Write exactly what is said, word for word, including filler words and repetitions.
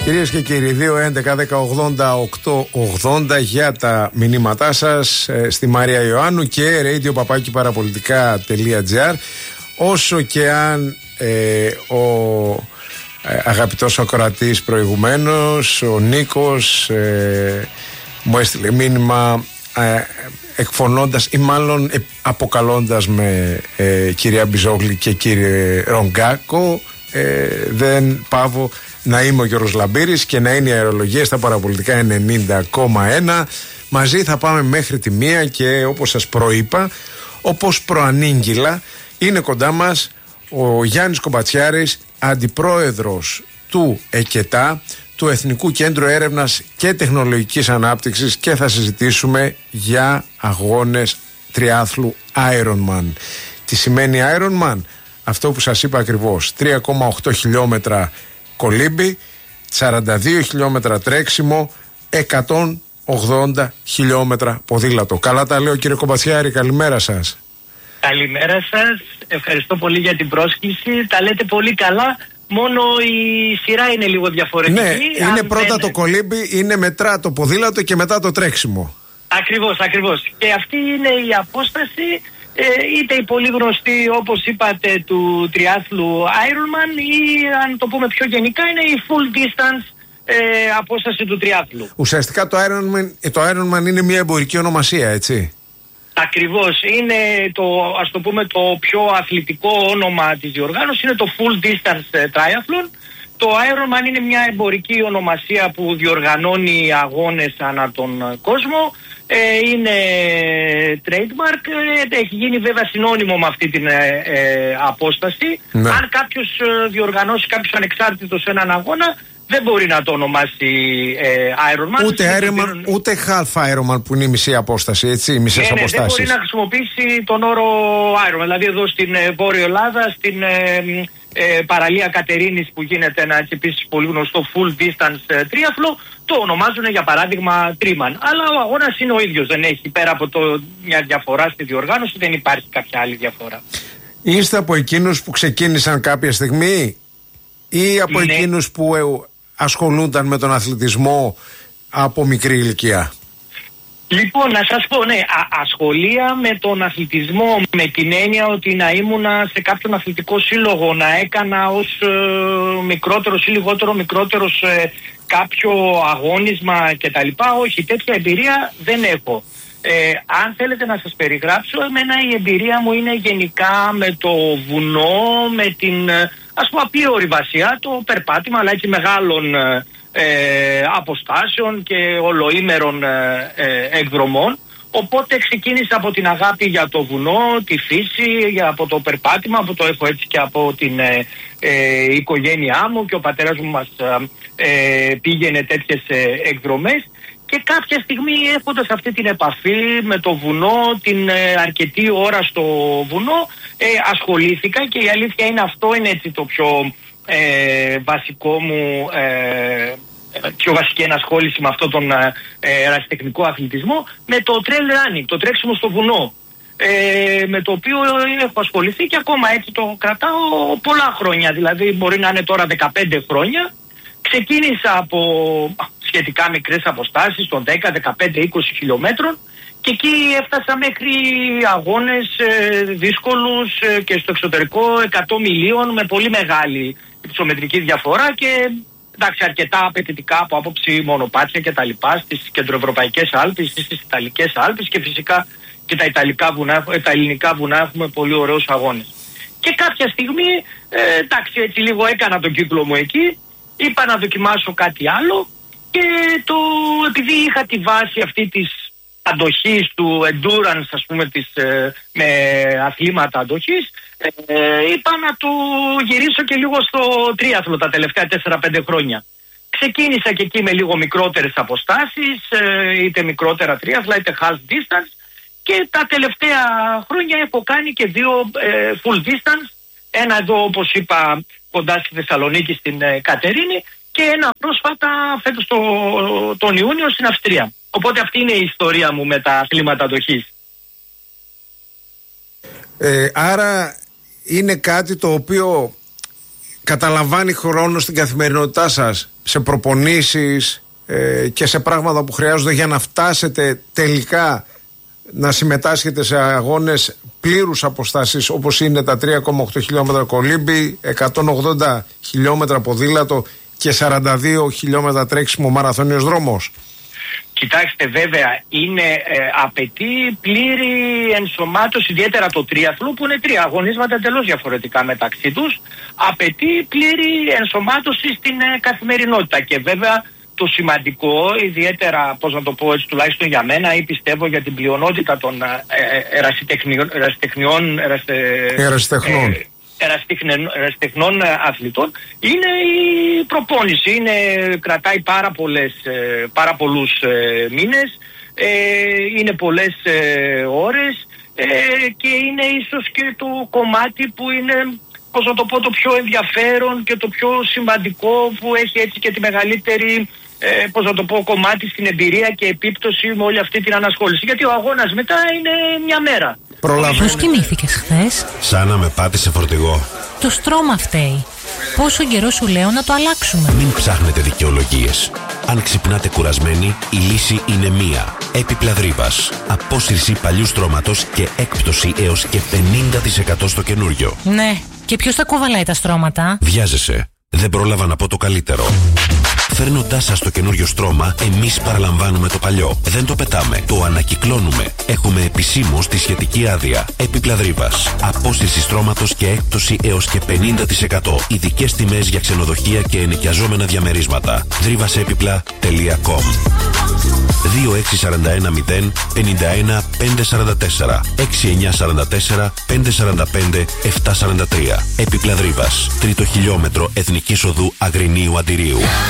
Κυρίες και κύριοι, δύο έντεκα δέκα ογδόντα οκτώ ογδόντα για τα μηνύματά σας ε, στη Μαρία Ιωάννου και radio παπάκι παραπολιτικά τελεία τζι άρ. Όσο και αν ε, ο ε, αγαπητός ακροατής προηγουμένως, ο Νίκος, ε, μου έστειλε μήνυμα ε, εκφωνώντας ή μάλλον ε, αποκαλώντας με ε, κυρία Μπιζόγλη και κύριε Ρογκάκο, ε, δεν πάβω να είμαι ο Γιώργος Λαμπύρης και να είναι η αερολογία στα παραπολιτικά ενενήντα κόμμα ένα. Μαζί θα πάμε μέχρι τη μία και όπως σας προείπα, όπως προανήγγυλα, είναι κοντά μας ο Γιάννης Κομπατσιάρης, αντιπρόεδρος του ΕΚΕΤΑ, του Εθνικού Κέντρου Έρευνας και Τεχνολογικής Ανάπτυξης, και θα συζητήσουμε για αγώνες τριάθλου Ironman. Τι σημαίνει Ironman? Αυτό που σας είπα ακριβώς, τρία κόμμα οκτώ χιλιόμετρα κολύμπι, σαράντα δύο χιλιόμετρα τρέξιμο, εκατόν ογδόντα χιλιόμετρα ποδήλατο. Καλά τα λέω, κύριε Κομπατσιάρη, καλημέρα σας. Καλημέρα σας, ευχαριστώ πολύ για την πρόσκληση, τα λέτε πολύ καλά, μόνο η σειρά είναι λίγο διαφορετική. Ναι, είναι αν πρώτα δεν... το κολύμπι, είναι μετά το ποδήλατο και μετά το τρέξιμο. Ακριβώς, ακριβώς. Και αυτή είναι η απόσταση, ε, είτε η πολύ γνωστή, όπως είπατε, του τριάθλου Ironman, ή αν το πούμε πιο γενικά, είναι η full distance ε, απόσταση του τριάθλου. Ουσιαστικά το Ironman, το Ironman είναι μια εμπορική ονομασία, έτσι? Ακριβώς, είναι το, ας το πούμε, το πιο αθλητικό όνομα της διοργάνωσης, είναι το full distance triathlon. Το Ironman είναι μια εμπορική ονομασία που διοργανώνει αγώνες ανά τον κόσμο. Ε, είναι trademark, ε, έχει γίνει βέβαια συνώνυμο με αυτή την ε, ε, απόσταση. Ναι. Αν κάποιος ε, διοργανώσει, κάποιος ανεξάρτητος έναν αγώνα, δεν μπορεί να το ονομάσει ε, Ironman. Ούτε Ironman, την... ούτε half Ironman που είναι η μισή απόσταση, έτσι, οι μισές ναι, ναι, αποστάσεις. δεν μπορεί να χρησιμοποιήσει τον όρο Ironman. Δηλαδή εδώ στην ε, Βόρεια Ελλάδα, στην ε, ε, παραλία Κατερίνης που γίνεται ένα έτσι επίσης πολύ γνωστό full distance ε, τρίαθλο, το ονομάζουν για παράδειγμα Τρίμαν. Αλλά ο αγώνας είναι ο ίδιος, δεν έχει, πέρα από το, μια διαφορά στη διοργάνωση, δεν υπάρχει κάποια άλλη διαφορά. Είστε από εκείνους που ξεκίνησαν κάποια στιγμή ή από ναι. εκείνους που ε, ασχολούνταν με τον αθλητισμό από μικρή ηλικία? Λοιπόν, να σας πω, ναι, α, ασχολία με τον αθλητισμό με την έννοια ότι να ήμουνα σε κάποιον αθλητικό σύλλογο, να έκανα ως ε, μικρότερος ή λιγότερο μικρότερος ε, κάποιο αγώνισμα κτλ. Όχι, τέτοια εμπειρία δεν έχω. Ε, αν θέλετε να σας περιγράψω, εμένα η εμπειρία μου είναι γενικά με το βουνό, με την ας πούμε απλή ορειβασία, το περπάτημα, αλλά έτσι μεγάλων ε, αποστάσεων και ολοήμερων ε, ε, εκδρομών. Οπότε ξεκίνησα από την αγάπη για το βουνό, τη φύση, για, από το περπάτημα, που το έχω έτσι και από την ε, ε, οικογένειά μου, και ο πατέρας μου μας ε, πήγαινε τέτοιες ε, εκδρομές. Και κάποια στιγμή, έχοντας αυτή την επαφή με το βουνό, την ε, αρκετή ώρα στο βουνό, ε, ασχολήθηκα, και η αλήθεια είναι αυτό είναι έτσι το πιο ε, βασικό μου, ε, πιο βασική ενασχόληση με αυτόν τον ε, ερασιτεχνικό αθλητισμό, με το trail running, το τρέξιμο στο βουνό, ε, με το οποίο έχω ασχοληθεί και ακόμα έτσι το κρατάω πολλά χρόνια, δηλαδή μπορεί να είναι τώρα δεκαπέντε χρόνια. Ξεκίνησα από σχετικά μικρές αποστάσεις των δέκα, δεκαπέντε, είκοσι χιλιόμετρων, και εκεί έφτασα μέχρι αγώνες ε, δύσκολους ε, και στο εξωτερικό εκατό μιλίων με πολύ μεγάλη υψομετρική διαφορά, και εντάξει, αρκετά απαιτητικά από άποψη μονοπάτια και τα λοιπά στις κεντροευρωπαϊκές Άλπεις, στις Ιταλικές Άλπεις, και φυσικά και τα, Ιταλικά βουνά, τα ελληνικά βουνά έχουμε πολύ ωραίους αγώνες. Και κάποια στιγμή, ε, εντάξει, έτσι λίγο έκανα τον κύκλο μου εκεί. Είπα να δοκιμάσω κάτι άλλο, και το, επειδή είχα τη βάση αυτή της αντοχής, του endurance, ας πούμε, της, ε, με αθλήματα αντοχής, ε, είπα να το γυρίσω και λίγο στο τρίαθλο τα τελευταία τέσσερα πέντε χρόνια. Ξεκίνησα και εκεί με λίγο μικρότερες αποστάσεις, ε, είτε μικρότερα τρίαθλα είτε half distance, και τα τελευταία χρόνια έχω κάνει και δύο ε, full distance, ένα εδώ όπως είπα κοντά στη Θεσσαλονίκη στην ε, Κατερίνη, και ένα πρόσφατα φέτος το, τον Ιούνιο στην Αυστρία. Οπότε αυτή είναι η ιστορία μου με τα αθλήματα αντοχής. Ε, άρα είναι κάτι το οποίο καταλαμβάνει χρόνο στην καθημερινότητά σας, σε προπονήσεις ε, και σε πράγματα που χρειάζονται για να φτάσετε τελικά να συμμετάσχετε σε αγώνες πλήρους αποστάσεις, όπως είναι τα τρία κόμμα οκτώ χιλιόμετρα κολύμπι, εκατόν ογδόντα χιλιόμετρα ποδήλατο και σαράντα δύο χιλιόμετρα τρέξιμο μαραθώνιος δρόμος? Κοιτάξτε, βέβαια, είναι, ε, απαιτεί πλήρη ενσωμάτωση, ιδιαίτερα το τρίαθλο, που είναι τρία αγωνίσματα εντελώς διαφορετικά μεταξύ τους. Απαιτεί πλήρη ενσωμάτωση στην ε, καθημερινότητα. Και βέβαια το σημαντικό, ιδιαίτερα, πώς να το πω έτσι, τουλάχιστον για μένα, ή πιστεύω για την πλειονότητα των ε, ερασιτεχνιών, ερασιτεχνιών, εραστε, ερασιτεχνών. Ε, ερασιτεχνών αθλητών, είναι η προπόνηση. Είναι, κρατάει πάρα, πολλές, πάρα πολλούς ε, μήνες, ε, είναι πολλές ε, ώρες ε, και είναι ίσως και το κομμάτι που είναι, πώς να το πω, το πιο ενδιαφέρον και το πιο σημαντικό, που έχει έτσι και τη μεγαλύτερη, ε, πώς να το πω, κομμάτι στην εμπειρία και επίπτωση με όλη αυτή την ανασχόληση. Γιατί ο αγώνας μετά είναι μια μέρα. Πώς κοιμήθηκες χθες? Σαν να με πάτησε φορτηγό. Το στρώμα φταίει. Πόσο καιρό σου λέω να το αλλάξουμε? Μην ψάχνετε δικαιολογίες. Αν ξυπνάτε κουρασμένοι, η λύση είναι μία. Έπιπλα Δρύβας. Απόσυρση παλιού στρώματος και έκπτωση έως και πενήντα τοις εκατό στο καινούριο. Ναι, και ποιος θα κουβαλάει τα στρώματα? Βιάζεσαι. Δεν πρόλαβα να πω το καλύτερο. Φέρνοντάς σας το καινούριο στρώμα, εμείς παραλαμβάνουμε το παλιό. Δεν το πετάμε, το ανακυκλώνουμε. Έχουμε επισήμως τη σχετική άδεια. Έπιπλα Δρύβας. Απόσυρση στρώματος και έκπτωση έως και πενήντα τοις εκατό. Ειδικές τιμές για ξενοδοχεία και ενοικιαζόμενα διαμερίσματα. δρύβασέπιπλα τελεία κομ. δύο έξι τέσσερα ένα μηδέν πέντε ένα πέντε τέσσερα τέσσερα έξι εννιά τέσσερα τέσσερα πέντε τέσσερα πέντε επτά τέσσερα τρία. Έπιπλα Δρύβας. Τρίτο χιλιόμετρο Εθνικής Οδού Αγρινίου Αντιρίου.